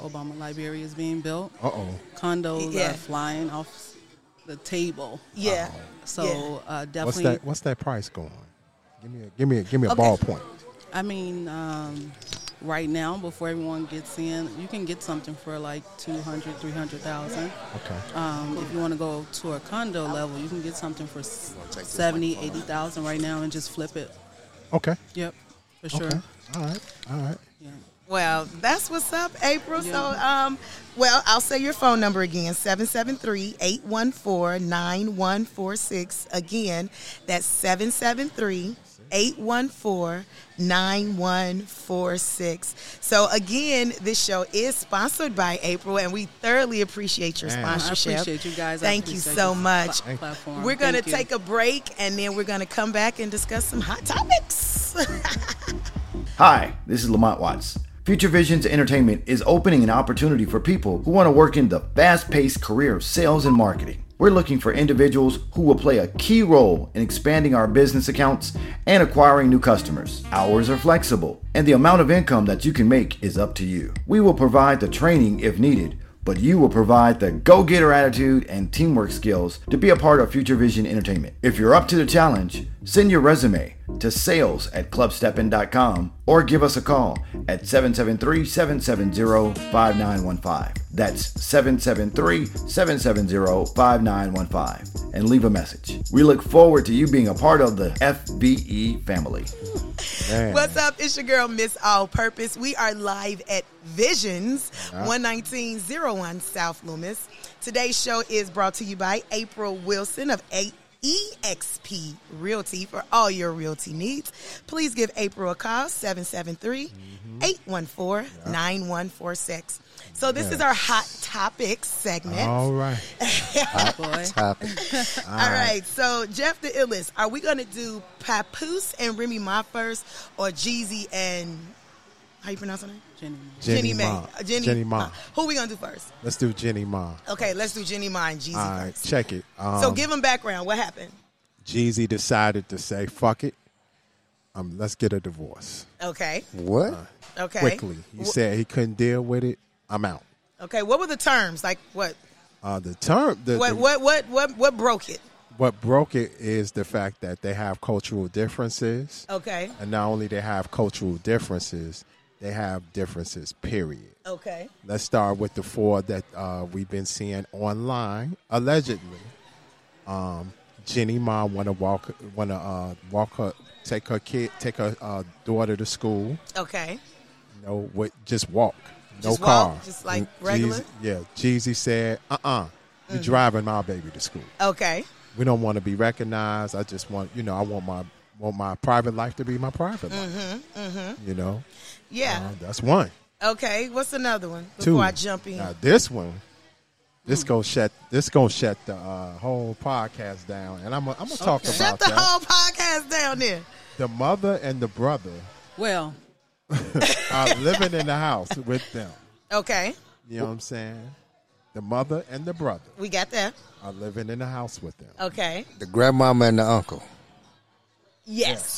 Obama Liberia is being built. Uh-oh. Condos are flying off the table. Yeah. So definitely. What's that price going? Give me a ballpoint. I mean, right now, before everyone gets in, you can get something for like $200,000, $300,000. Okay. If you want to go to a condo level, you can get something for $70,000, $80,000 right now and just flip it. Okay. Yep, for sure. Okay. All right. Yeah. Well, that's what's up, April. Yeah. So, well, I'll say your phone number again, 773-814-9146. Again, that's 773-814-9146. So, again, this show is sponsored by April, and we thoroughly appreciate your sponsorship. I appreciate you guys. Thank you so much. Platform. We're going to take a break, and then we're going to come back and discuss some hot topics. Hi, this is Lamont Watts. Future Visions Entertainment is opening an opportunity for people who want to work in the fast-paced career of sales and marketing. We're looking for individuals who will play a key role in expanding our business accounts and acquiring new customers. Hours are flexible, and the amount of income that you can make is up to you. We will provide the training if needed, but you will provide the go-getter attitude and teamwork skills to be a part of Future Vision Entertainment. If you're up to the challenge, send your resume to sales@clubsteppin.com or give us a call at 773-770-5915. That's 773-770-5915 and leave a message. We look forward to you being a part of the FVE family. Man. What's up? It's your girl, Miss All Purpose. We are live at Visions, 11901 South Loomis. Today's show is brought to you by April Wilson of EXP Realty for all your realty needs. Please give April a call, 773-814-9146. So this is our Hot Topics segment. All right. Hot boy. All right. So, Jeff the Illest, are we going to do Papoose and Remy Ma first, or Jeezy and, how you pronounce her name? Jenny Ma. Jenny Ma. Who we going to do first? Let's do Jenny Ma. Okay, let's do Jenny Ma and Jeezy All right, first. check it. So give them background. What happened? Jeezy decided to say, fuck it. Let's get a divorce. Okay. What? Okay. Quickly. He said he couldn't deal with it. I'm out. Okay. What were the terms? Like what? The term. What broke it? What broke it is the fact that they have cultural differences. Okay. And not only they have cultural differences, they have differences, period. Okay. Let's start with the four that we've been seeing online, allegedly. Jenny Ma take her daughter to school. Okay. Just walk. Just no car. Walk, just like regular? Jeezy said, you're driving my baby to school. Okay. We don't want to be recognized. I just want, I want my private life to be my private life. Yeah. That's one. Okay. What's another one? Two. Before I jump in. Now this one, this gonna shut the whole podcast down, and I'm gonna talk about Shut the whole podcast down there. The mother and the brother. Well, are living in the house with them. Okay. You know what I'm saying? The mother and the brother. We got that. Are living in the house with them. Okay. The grandmama and the uncle. Yes.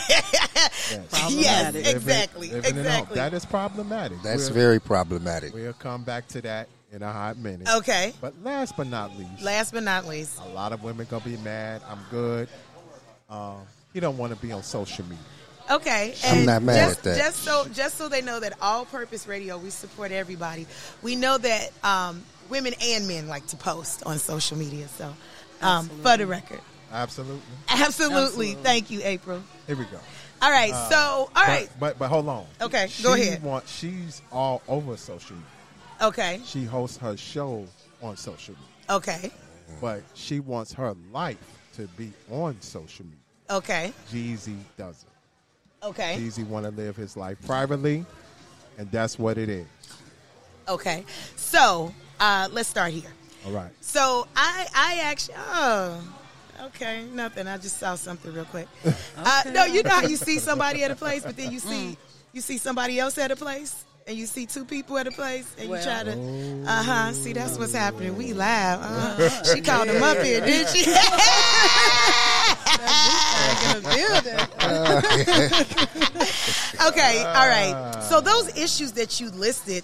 Yes, exactly. That is problematic. That's very problematic. We'll come back to that in a hot minute. Okay. But last but not least. A lot of women going to be mad. I'm good. He don't want to be on social media. Okay, I'm not mad at that. Just so they know that All Purpose Radio, we support everybody. We know that women and men like to post on social media. So, for the record, absolutely. Thank you, April. Here we go. All right. All right. But hold on. Okay, go ahead. She's all over social media. Okay. She hosts her show on social media. Okay. But she wants her life to be on social media. Okay. Jeezy doesn't. Okay. Jeezy want to live his life privately, and that's what it is. Okay. So, let's start here. All right. So, I actually, okay, nothing. I just saw something real quick. No, you know how you see somebody at a place, but then you see somebody else at a place, and you see two people at a place, and you try to, see, that's what's happening. We live. She called him up here, didn't she? Okay, all right. So those issues that you listed,